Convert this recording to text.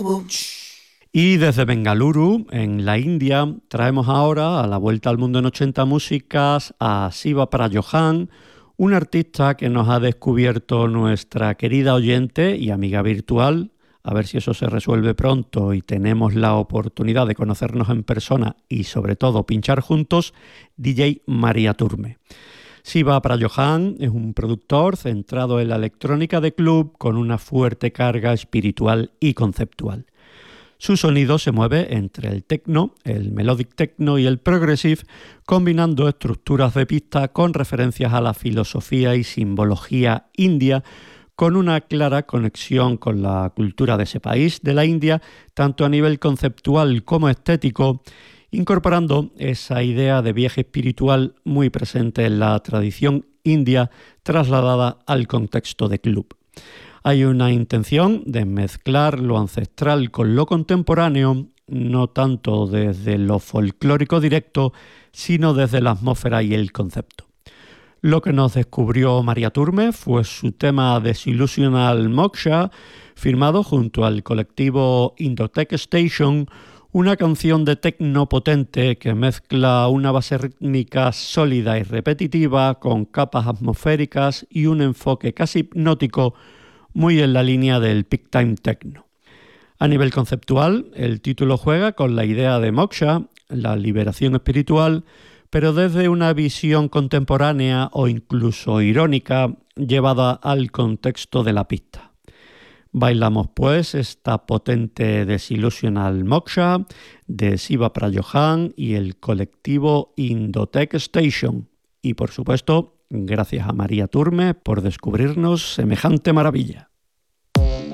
Y desde Bengaluru, en la India, traemos ahora a la vuelta al mundo en 80 músicas a Siva Prajohan, un artista que nos ha descubierto nuestra querida oyente y amiga virtual. A ver si eso se resuelve pronto y tenemos la oportunidad de conocernos en persona y sobre todo pinchar juntos, DJ María Turme. Siva Prajohan es un productor centrado en la electrónica de club con una fuerte carga espiritual y conceptual. Su sonido se mueve entre el techno, el melodic techno y el progressive, combinando estructuras de pista con referencias a la filosofía y simbología india, con una clara conexión con la cultura de ese país, de la India, tanto a nivel conceptual como estético, incorporando esa idea de viaje espiritual muy presente en la tradición india trasladada al contexto de club. Hay una intención de mezclar lo ancestral con lo contemporáneo, no tanto desde lo folclórico directo, sino desde la atmósfera y el concepto. Lo que nos descubrió María Turme fue su tema Desillusional Moksha, firmado junto al colectivo Indotech Station, una canción de techno potente que mezcla una base rítmica sólida y repetitiva con capas atmosféricas y un enfoque casi hipnótico muy en la línea del peak time techno. A nivel conceptual, el título juega con la idea de moksha, la liberación espiritual, pero desde una visión contemporánea o incluso irónica llevada al contexto de la pista. Bailamos pues esta potente Desillusional Moksha de Siva Prajohan y el colectivo Indotech Station. Y por supuesto, gracias a María Turme por descubrirnos semejante maravilla.